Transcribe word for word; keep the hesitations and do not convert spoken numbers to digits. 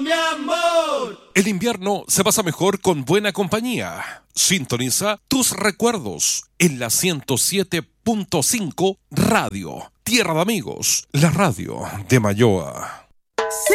Mi amor. El invierno se pasa mejor con buena compañía. Sintoniza tus recuerdos en la ciento siete punto cinco Radio. Tierra de Amigos, la radio de Mayoa.